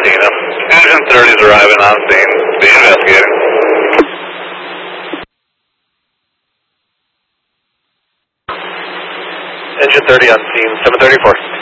seen him. Engine 30 is arriving on scene. Be investigating. Engine 30 on scene, 734.